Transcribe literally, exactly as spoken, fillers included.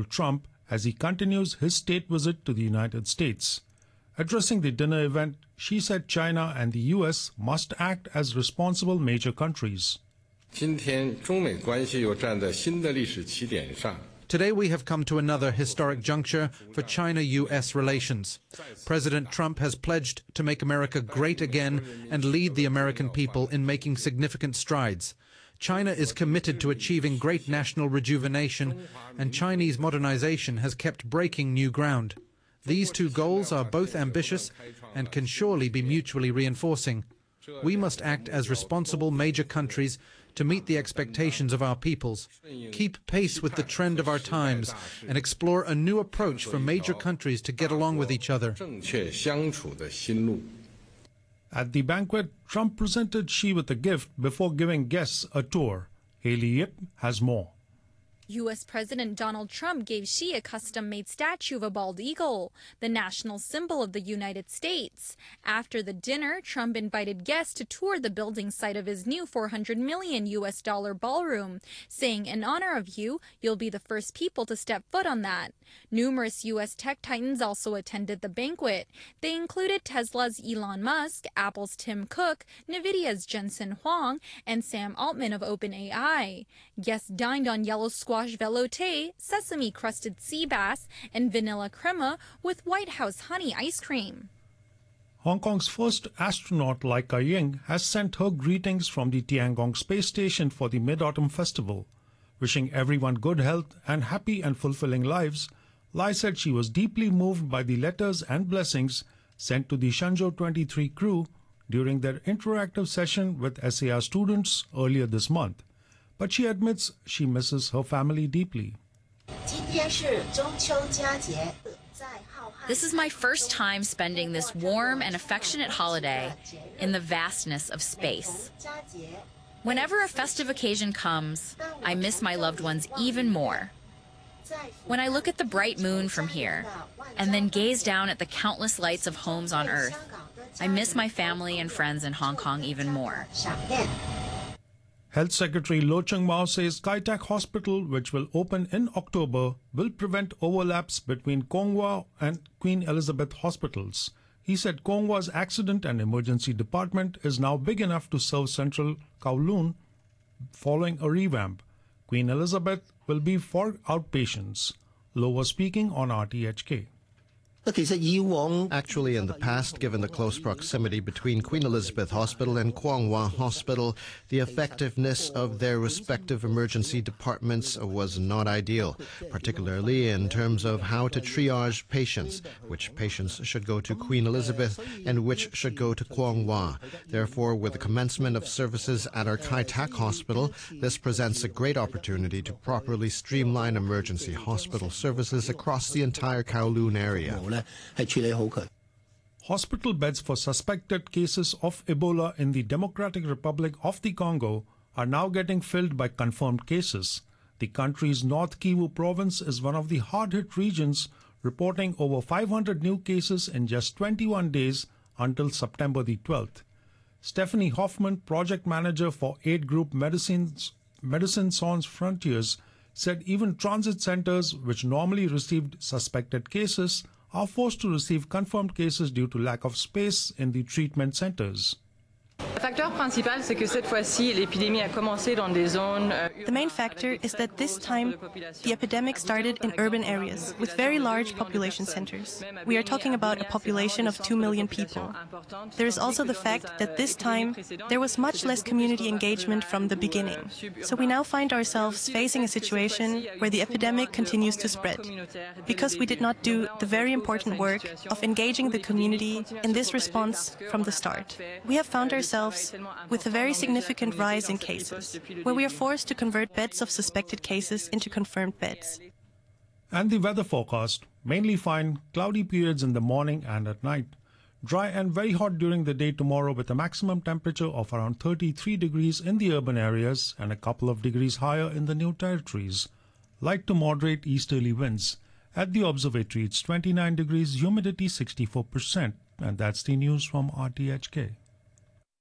Donald Trump as he continues his state visit to the United States. Addressing the dinner event, Xi said China and the U S must act as responsible major countries. Today we have come to another historic juncture for China U S relations. President Trump has pledged to make America great again and lead the American people in making significant strides. China is committed to achieving great national rejuvenation, and Chinese modernization has kept breaking new ground. These two goals are both ambitious and can surely be mutually reinforcing. We must act as responsible major countries to meet the expectations of our peoples, keep pace with the trend of our times, and explore a new approach for major countries to get along with each other. At the banquet, Trump presented Xi with a gift before giving guests a tour. Haley Yip has more. U S President Donald Trump gave Xi a custom-made statue of a bald eagle, the national symbol of the United States. After the dinner, Trump invited guests to tour the building site of his new four hundred million U S dollar ballroom, saying, "In honor of you, you'll be the first people to step foot on that." Numerous U S tech titans also attended the banquet. They included Tesla's Elon Musk, Apple's Tim Cook, NVIDIA's Jensen Huang, and Sam Altman of OpenAI. Guests dined on yellow squash velouté, sesame-crusted sea bass, and vanilla crema with White House honey ice cream. Hong Kong's first astronaut, Lai Ka-ying, has sent her greetings from the Tiangong Space Station for the Mid-Autumn Festival. Wishing everyone good health and happy and fulfilling lives, Lai said she was deeply moved by the letters and blessings sent to the Shenzhou twenty-three crew during their interactive session with S A R students earlier this month. But she admits she misses her family deeply. This is my first time spending this warm and affectionate holiday in the vastness of space. Whenever a festive occasion comes, I miss my loved ones even more. When I look at the bright moon from here, and then gaze down at the countless lights of homes on Earth, I miss my family and friends in Hong Kong even more. Health Secretary Lo Chung-mau says Kai Tak Hospital, which will open in October, will prevent overlaps between Kwong Wah and Queen Elizabeth hospitals. He said Kwong Wah's accident and emergency department is now big enough to serve central Kowloon following a revamp. Queen Elizabeth will be for outpatients. Lo was speaking on R T H K. Actually, in the past, given the close proximity between Queen Elizabeth Hospital and Kwong Wah Hospital, the effectiveness of their respective emergency departments was not ideal, particularly in terms of how to triage patients, which patients should go to Queen Elizabeth and which should go to Kwong Wah. Therefore, with the commencement of services at our Kai Tak Hospital, this presents a great opportunity to properly streamline emergency hospital services across the entire Kowloon area. Hospital beds for suspected cases of Ebola in the Democratic Republic of the Congo are now getting filled by confirmed cases. The country's North Kivu province is one of the hard-hit regions, reporting over five hundred new cases in just twenty-one days until September the twelfth. Stephanie Hoffman, project manager for Aid Group Medicines, Medicine Sans Frontiers, said even transit centers, which normally received suspected cases, are forced to receive confirmed cases due to lack of space in the treatment centers. The main factor is that this time the epidemic started in urban areas with very large population centers. We are talking about a population of two million people. There is also the fact that this time there was much less community engagement from the beginning. So we now find ourselves facing a situation where the epidemic continues to spread, because we did not do the very important work of engaging the community in this response from the start. We have found ourselves with a very significant rise in cases, where we are forced to convert beds of suspected cases into confirmed beds. And the weather forecast: mainly fine, cloudy periods in the morning and at night. Dry and very hot during the day tomorrow with a maximum temperature of around thirty-three degrees in the urban areas and a couple of degrees higher in the New Territories. Light to moderate easterly winds. At the observatory, it's twenty-nine degrees, humidity sixty-four percent. And that's the news from R T H K.